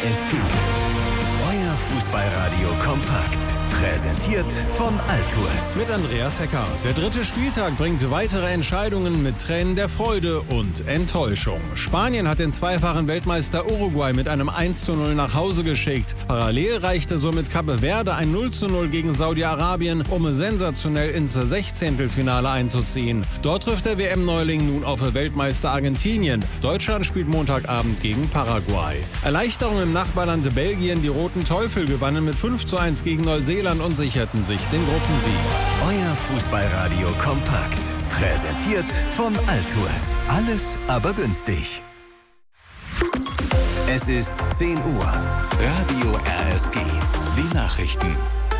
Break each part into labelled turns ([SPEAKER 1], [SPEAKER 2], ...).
[SPEAKER 1] RSG. Euer Fußballradio kompakt. Präsentiert von Altours.
[SPEAKER 2] Mit Andreas Hecker. Der 3. Spieltag bringt weitere Entscheidungen mit Tränen der Freude und Enttäuschung. Spanien hat den zweifachen Weltmeister Uruguay mit einem 1:0 nach Hause geschickt. Parallel reichte somit Cape Verde ein 0:0 gegen Saudi-Arabien, um sensationell ins 16. einzuziehen. Dort trifft der WM-Neuling nun auf Weltmeister Argentinien. Deutschland spielt Montagabend gegen Paraguay. Erleichterung im Nachbarland Belgien. Die Roten Teufel gewannen mit 5:1 gegen Neuseeland und sicherten sich den Gruppensieg.
[SPEAKER 1] Euer Fußballradio kompakt. Präsentiert von Altours. Alles aber günstig. Es ist 10 Uhr. Radio RSG. Die Nachrichten.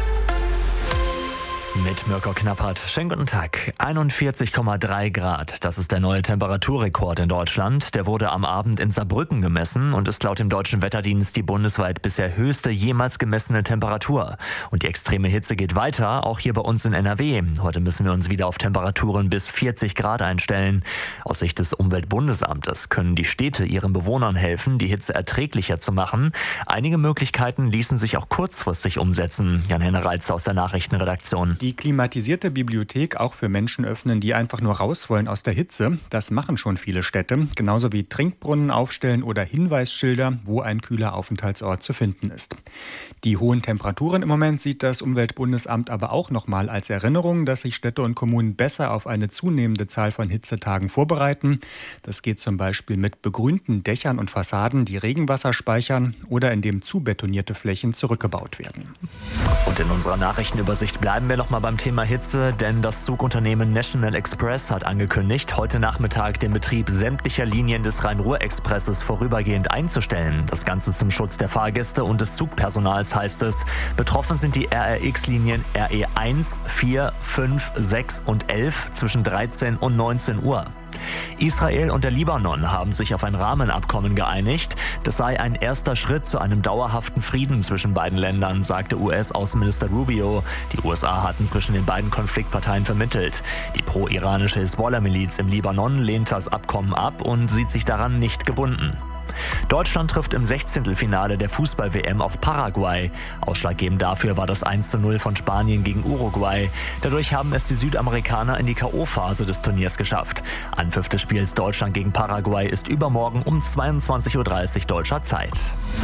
[SPEAKER 3] Mit Mirko Knappert. Schönen guten Tag. 41,3 Grad. Das ist der neue Temperaturrekord in Deutschland. Der wurde am Abend in Saarbrücken gemessen und ist laut dem Deutschen Wetterdienst die bundesweit bisher höchste jemals gemessene Temperatur. Und die extreme Hitze geht weiter, auch hier bei uns in NRW. Heute müssen wir uns wieder auf Temperaturen bis 40 Grad einstellen. Aus Sicht des Umweltbundesamtes können die Städte ihren Bewohnern helfen, die Hitze erträglicher zu machen. Einige Möglichkeiten ließen sich auch kurzfristig umsetzen. Jan-Henner Reitzer aus der Nachrichtenredaktion.
[SPEAKER 4] Die klimatisierte Bibliothek auch für Menschen öffnen, die einfach nur raus wollen aus der Hitze. Das machen schon viele Städte. Genauso wie Trinkbrunnen aufstellen oder Hinweisschilder, wo ein kühler Aufenthaltsort zu finden ist. Die hohen Temperaturen im Moment sieht das Umweltbundesamt aber auch nochmal als Erinnerung, dass sich Städte und Kommunen besser auf eine zunehmende Zahl von Hitzetagen vorbereiten. Das geht zum Beispiel mit begrünten Dächern und Fassaden, die Regenwasser speichern oder indem zubetonierte Flächen zurückgebaut werden.
[SPEAKER 3] Und in unserer Nachrichtenübersicht bleiben wir noch mal beim Thema Hitze, denn das Zugunternehmen National Express hat angekündigt, heute Nachmittag den Betrieb sämtlicher Linien des Rhein-Ruhr-Expresses vorübergehend einzustellen. Das Ganze zum Schutz der Fahrgäste und des Zugpersonals, heißt es. Betroffen sind die RRX-Linien RE 1, 4, 5, 6 und 11 zwischen 13 und 19 Uhr. Israel und der Libanon haben sich auf ein Rahmenabkommen geeinigt. Das sei ein erster Schritt zu einem dauerhaften Frieden zwischen beiden Ländern, sagte US-Außenminister Rubio. Die USA hatten zwischen den beiden Konfliktparteien vermittelt. Die pro-iranische Hisbollah-Miliz im Libanon lehnt das Abkommen ab und sieht sich daran nicht gebunden. Deutschland trifft im 16. der Fußball-WM auf Paraguay. Ausschlaggebend dafür war das 1:0 von Spanien gegen Uruguay. Dadurch haben es die Südamerikaner in die K.O.-Phase des Turniers geschafft. Anpfiff des Spiels Deutschland gegen Paraguay ist übermorgen um 22:30 Uhr deutscher Zeit.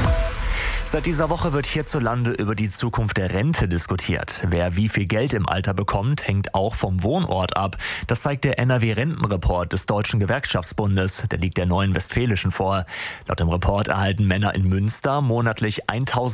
[SPEAKER 3] Seit dieser Woche wird hierzulande über die Zukunft der Rente diskutiert. Wer wie viel Geld im Alter bekommt, hängt auch vom Wohnort ab. Das zeigt der NRW-Rentenreport des Deutschen Gewerkschaftsbundes. Der liegt der Neuen Westfälischen vor. Laut dem Report erhalten Männer in Münster monatlich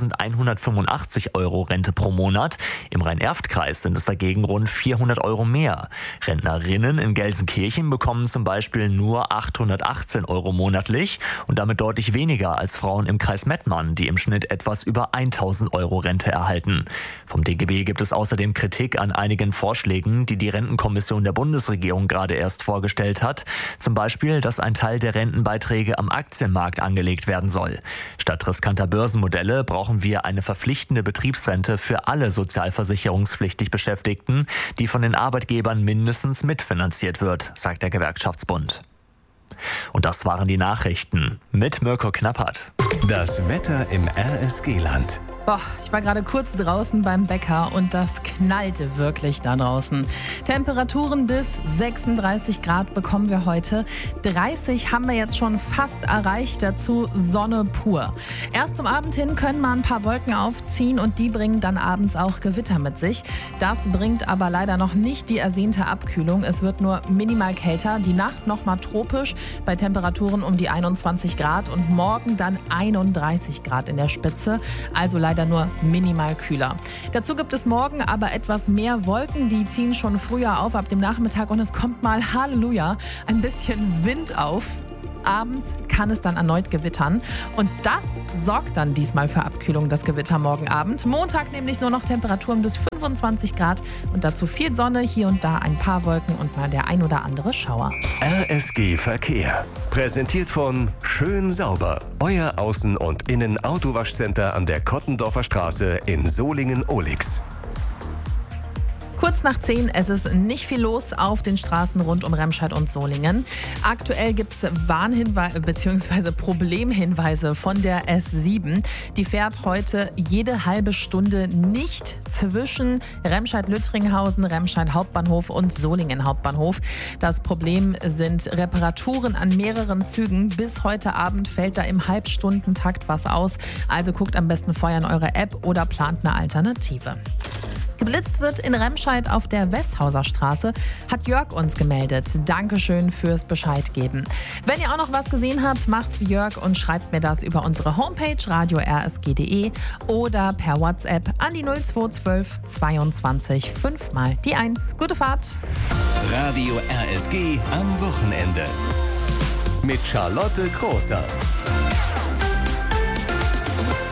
[SPEAKER 3] 1.185 € Rente pro Monat. Im Rhein-Erft-Kreis sind es dagegen rund 400 € mehr. Rentnerinnen in Gelsenkirchen bekommen zum Beispiel nur 818 € monatlich und damit deutlich weniger als Frauen im Kreis Mettmann, die im Schnitt etwas über 1.000 € Rente erhalten. Vom DGB gibt es außerdem Kritik an einigen Vorschlägen, die die Rentenkommission der Bundesregierung gerade erst vorgestellt hat. Zum Beispiel, dass ein Teil der Rentenbeiträge am Aktienmarkt angelegt werden soll. Statt riskanter Börsenmodelle brauchen wir eine verpflichtende Betriebsrente für alle sozialversicherungspflichtig Beschäftigten, die von den Arbeitgebern mindestens mitfinanziert wird, sagt der Gewerkschaftsbund. Und das waren die Nachrichten mit Mirko Knappert.
[SPEAKER 1] Das Wetter im RSG-Land.
[SPEAKER 5] Boah, ich war gerade kurz draußen beim Bäcker und das knallte wirklich da draußen. Temperaturen bis 36 Grad bekommen wir heute. 30 haben wir jetzt schon fast erreicht, dazu Sonne pur. Erst zum Abend hin können mal ein paar Wolken aufziehen und die bringen dann abends auch Gewitter mit sich. Das bringt aber leider noch nicht die ersehnte Abkühlung. Es wird nur minimal kälter, die Nacht nochmal tropisch bei Temperaturen um die 21 Grad und morgen dann 31 Grad in der Spitze. Also leider nur minimal kühler. Dazu gibt es morgen aber etwas mehr Wolken, die ziehen schon früher auf ab dem Nachmittag und es kommt mal, Halleluja, ein bisschen Wind auf. Abends kann es dann erneut gewittern und das sorgt dann diesmal für Abkühlung, das Gewitter morgen Abend. Montag nämlich nur noch Temperaturen bis 25 Grad und dazu viel Sonne, hier und da ein paar Wolken und mal der ein oder andere Schauer.
[SPEAKER 1] RSG Verkehr. Präsentiert von Schön Sauber. Euer Außen- und Innen-Autowaschcenter an der Kottendorfer Straße in Solingen-Ohlix.
[SPEAKER 5] Kurz nach 10, es ist nicht viel los auf den Straßen rund um Remscheid und Solingen. Aktuell gibt es Warnhinweise bzw. Problemhinweise von der S7. Die fährt heute jede halbe Stunde nicht zwischen Remscheid-Lüttringhausen, Remscheid Hauptbahnhof und Solingen Hauptbahnhof. Das Problem sind Reparaturen an mehreren Zügen. Bis heute Abend fällt da im Halbstundentakt was aus. Also guckt am besten vorher in eure App oder plant eine Alternative. Geblitzt wird in Remscheid auf der Westhauser Straße, hat Jörg uns gemeldet. Dankeschön fürs Bescheid geben. Wenn ihr auch noch was gesehen habt, macht's wie Jörg und schreibt mir das über unsere Homepage radio-rsg.de oder per WhatsApp an die 0212 22 5 mal die 1. Gute Fahrt!
[SPEAKER 1] Radio RSG am Wochenende. Mit Charlotte Großer.